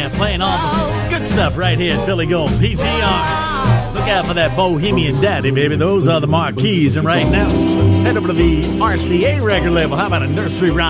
Band playing all the good stuff right here at Philly Gold PGR. Look out for that Bohemian Daddy, baby. Those are the marquees. And right now, head over to the RCA record label. How about a nursery rhyme?